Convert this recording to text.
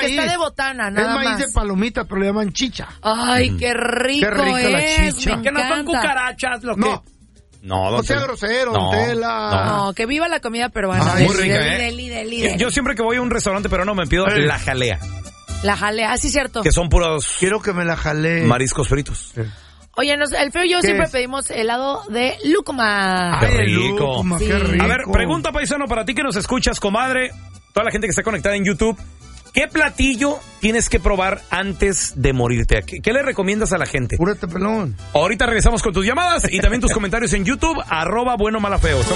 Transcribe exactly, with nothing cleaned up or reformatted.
maíz. está de botana, nada Es maíz más. de palomita, pero le llaman chicha. Ay, qué rico Qué rica es. la chicha. Me Que no son encanta. cucarachas, lo que... No, No, no sea grosero, No, Tela. No, que viva la comida peruana. Ay, muy Deli, rica, deli, ¿eh? deli, deli, deli. Yo siempre que voy a un restaurante peruano me pido Eh. la jalea, La jalea, sí, cierto. que son puros Quiero que me la jale. mariscos fritos. Oye, nos- el feo y yo ¿Qué siempre es? pedimos helado de lúcuma. Qué Ay, rico. lúcuma, Sí. qué rico. A ver, pregunta, paisano, para ti que nos escuchas, comadre, toda la gente que está conectada en YouTube, ¿qué platillo tienes que probar antes de morirte? ¿Qué, qué le recomiendas a la gente? Púrate, pelón. Ahorita regresamos con tus llamadas y también tus comentarios en YouTube, arroba bueno mala feo.